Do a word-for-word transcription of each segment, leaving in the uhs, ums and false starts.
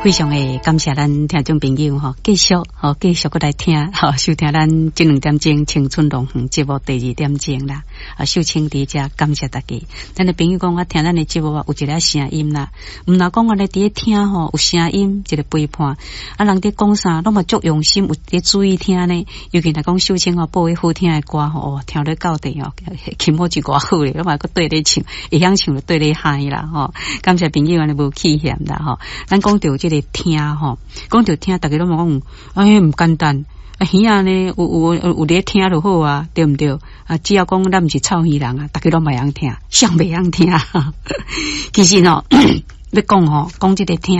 非常的感谢咱听众朋友吼，继续吼继续过来听吼收听咱这两点钟青春龙凤节目第二点钟啦。啊，秀清伫遮感谢大家。咱的朋友讲，我听咱的节目有一个声音啦，毋若讲我咧伫咧听吼有声音一个陪伴，啊人伫讲啥，拢嘛足用心有伫注意听呢。尤其来讲秀清吼播好听的歌吼，哦，听咧到底哦，琴好就偌好咧，我嘛个对咧唱，会晓唱就对咧嗨啦吼。感谢朋友安尼无气嫌啦吼。咱讲到这个听吼，讲到听，大家拢讲，哎，唔简单。啊，耳啊呢，有有有有咧听就好啊，对唔对？啊，只要讲咱唔是臭耳人啊，大家拢袂晓听，上袂晓听。其实喏，要讲吼，讲这个听，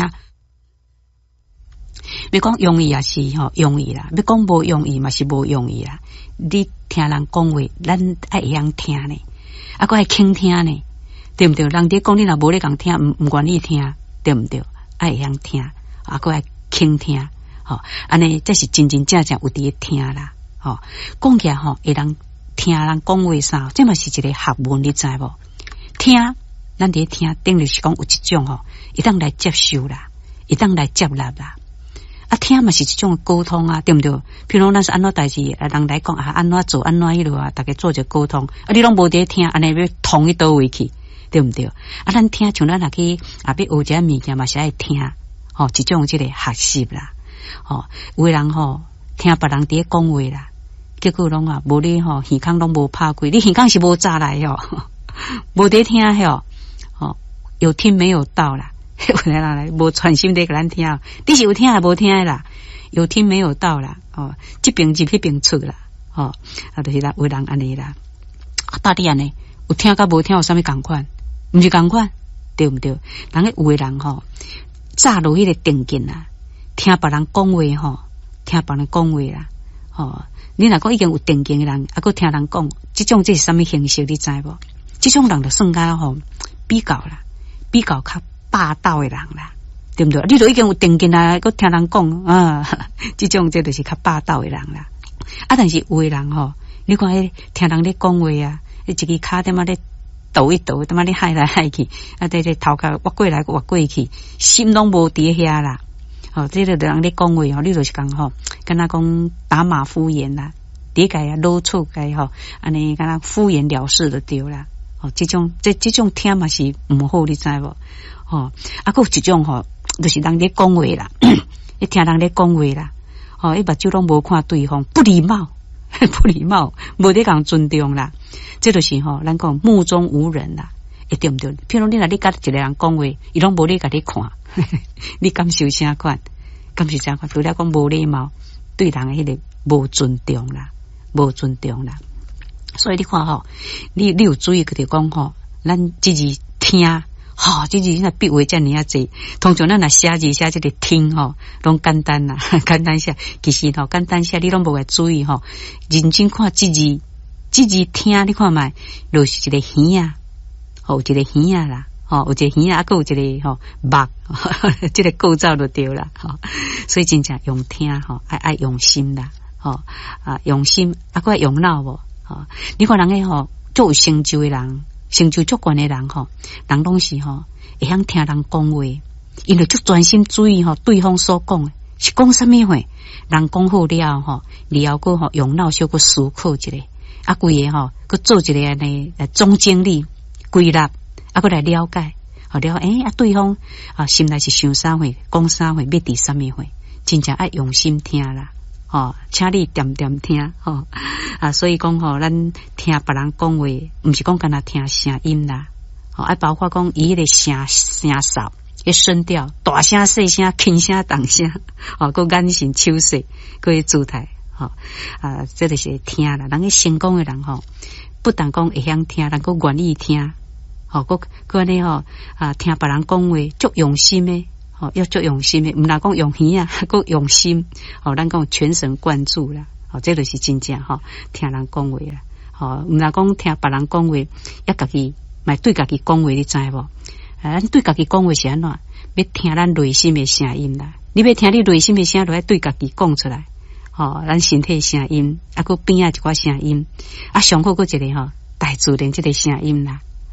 要讲容易也是吼容易啦，要讲无容易嘛是无容易啦。你听人讲话，咱爱会晓听呢，啊，搁爱倾听呢，对唔对？人哋讲你若无咧讲听，唔唔愿意听，对唔对？爱会晓听，啊，搁爱倾听。吼，安尼这是真真正正有伫咧听啦。吼，讲起来吼，会人听人讲话啥，这嘛是一个学问，你知无？听，咱伫咧听，等于是讲有一种吼，会当来接受啦，会当来接纳啦。啊，听嘛是一种沟通啊，对毋对？譬如咱是安怎代志，啊，人来讲啊，安怎做，安怎迄落啊，大家做者沟通。啊，你拢无伫咧听，安尼要通去倒位去，对毋对？啊，咱听像咱若去啊，要学一物件嘛是爱听，吼，一种即个学习啦。吼、哦，有个人吼听别人伫咧讲话啦，结果拢啊无咧吼，耳孔拢无拍开，你耳孔是无扎来哟，无伫听哟，哦，有听没有到啦，有人来无专心伫甲咱听，你是有听还无听啦，有听没有到啦，哦，这边入迄边出啦，哦，啊，就是啦，有人安尼啦，到底安尼有听甲无听有啥物共款？毋是共款，对毋对？人个有个人吼，扎落迄个定见啊。听别人讲话吼，听别人讲话啦，吼！你若讲已经有定见的人，啊，佮听人讲，这种这是什么形式？你知无？这种人就算甲吼比较啦，比较较霸道的人啦，对不对？你都已经有定见啦，佮听人讲啊，这种这就是较霸道的人啦。啊，但是有的人吼，你看迄听人咧讲话啊，一个骹点仔咧抖一抖，点仔咧害来害去，啊，在这头壳挖过来挖过去，心拢无伫遐啦。哦，这个人咧讲话哦，你就是讲吼，跟他讲打马虎眼啦，底个啊露出个吼，安尼跟他敷衍了事就对啦。哦，这种这这种听嘛是唔好，你知无？哦，啊，佮有一种吼，就是人咧讲话啦，一听人咧讲话啦，哦，伊目睭拢无看对方，不礼貌，不礼貌，无咧讲尊重啦。这就是吼，咱讲目中无人啦，会对唔对？譬如你若你甲一个人讲话，伊拢无咧甲你看。你感受啥款？感受啥款？除了讲无礼貌，对人迄个无尊重啦，无尊重啦。所以你看吼，你你有注意佢哋讲吼，咱即字听，吼，即字那笔画遮尔啊济。通常咱若写字写即个听吼，拢简单啦，简单写。其实吼，简单写你拢无个注意吼，认真看即字，即字听，你看卖，就是一个耳啊，吼，一个耳啊啦。吼、哦，有一个耳啊，还有一个吼目，这个构造就对啦。吼、哦，所以真正用听吼，爱爱用心啦。吼、哦、啊，用心啊，还用脑无？吼、哦，你看人个吼，足有成就的人，成就足悬的人吼，人拢是吼会晓听人讲话，因为足专心注意吼对方所讲的是讲什么话，人讲好了吼，然后个吼用脑小个思考一下，啊，规个吼，个做一个安尼总整理归纳。啊，过来了解，好了，诶、欸，啊，对方啊，心内是想啥货，讲啥货，要伫什么货，真正爱用心听啦，哦，请你点点听，哦，啊，所以讲吼，咱听别人讲话，毋是讲干那听声音啦，哦，啊，包括讲伊迄个声声哨，迄声调，大声、细声、轻声、重声，哦，个眼神、手势，个姿态，哦，啊，这就是听啦。人个成功的人吼，不但讲会晓听，人个愿意听。吼，个个安尼吼啊，听别人讲话，足用心诶，吼，要足用心诶，毋若讲用耳啊，个用心，吼，咱讲全神贯注啦，吼，这就是真正吼，听人讲话啦，吼，毋若讲听别人讲话，要家己，卖对家己讲话，你知无？啊，咱对家己讲话是安怎？要听咱内心诶声音啦，你要听你内心诶声，就要对家己讲出来，吼，咱身体声音，啊，个边啊一寡声音，啊，上好个一个吼，大自然即个声音啦。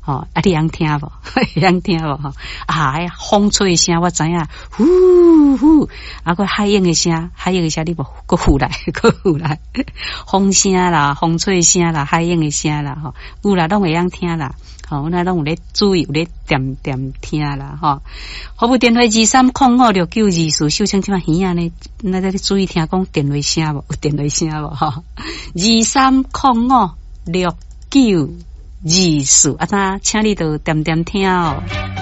吼，啊，你会听无？会晓听无？吼，啊，风吹声我知影，呼呼，啊，个海鹰的声，海鹰的声你无？个呼来，个呼来，风声啦，风吹声啦，海鹰的声啦，吼，有啦，拢会晓听啦。吼，那拢有咧注意，有咧点点听啦，吼。服务电话二三零五六九二四，秀清即摆耳啊呢，那在注意听讲电话声无？有电话声无？吼，二三零五六九二四，啊，那请你都点点听哦。